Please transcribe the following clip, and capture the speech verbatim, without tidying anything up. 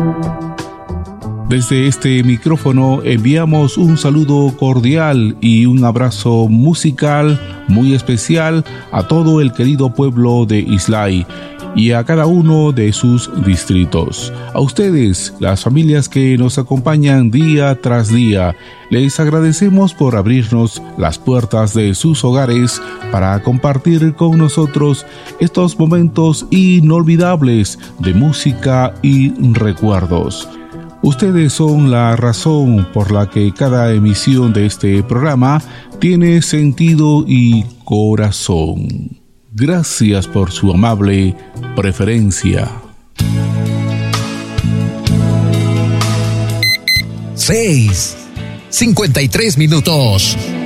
Desde este micrófono enviamos un saludo cordial y un abrazo musical muy especial a todo el querido pueblo de Islay y a cada uno de sus distritos. A ustedes, las familias que nos acompañan día tras día, les agradecemos por abrirnos las puertas de sus hogares para compartir con nosotros estos momentos inolvidables de música y recuerdos. Ustedes son la razón por la que cada emisión de este programa tiene sentido y corazón. Gracias por su amable preferencia. Seis, cincuenta y tres minutos.